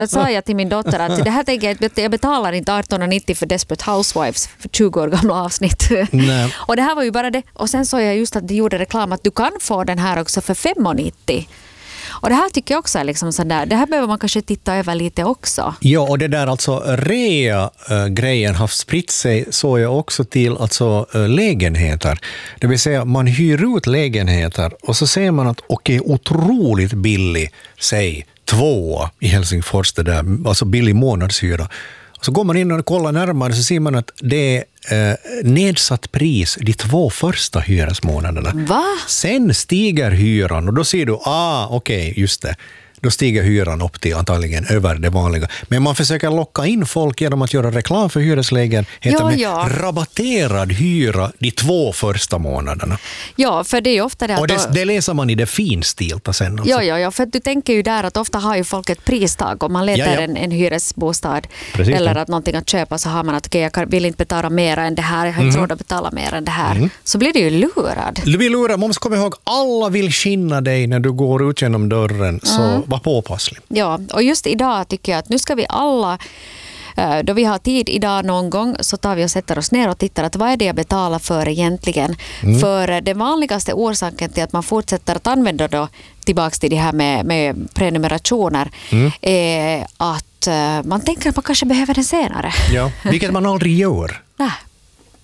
sa jag till min dotter att det här tänker jag att jag betalar inte 18,90 för Desperate Housewives för 20 år gamla avsnitt. Nej. Och det här var ju bara det. Och sen såg jag just att de gjorde reklam att du kan få den här också för 5,90. Och det här tycker jag också är liksom sådär, det här behöver man kanske titta över lite också. Ja, och det där alltså rea-grejen har spritt sig så jag också till alltså lägenheter. Det vill säga man hyr ut lägenheter och så ser man att otroligt billig, säg 2 i Helsingfors, det där, alltså billig månadshyra. Och så går man in och kollar närmare så ser man att det är nedsatt pris de 2 första hyresmånaderna. Va? Sen stiger hyran och då ser du, just det. Då stiger hyran upp till antagligen över det vanliga. Men man försöker locka in folk genom att göra reklam för hyreslägenheter med rabatterad hyra de 2 första månaderna. Ja, för det är ju ofta det att... Och det läser man i det finstilta sen. Alltså. Ja, för du tänker ju där att ofta har ju folk ett pristag om man letar en hyresbostad. Precis, eller att någonting att köpa så har man att jag vill inte betala mer än det här, jag har inte råd att betala mer än det här. Så blir det ju lurad. Du vill lura, man ska komma ihåg, alla vill skinna dig när du går ut genom dörren, så var påpasslig. Ja, och just idag tycker jag att nu ska vi alla, då vi har tid idag någon gång, så tar vi och sätter oss ner och tittar att vad är det jag betalar för egentligen. För den vanligaste orsaken till att man fortsätter att använda då tillbaka till det här med prenumerationer är att man tänker att man kanske behöver det senare. Ja, vilket man aldrig gör. Nej.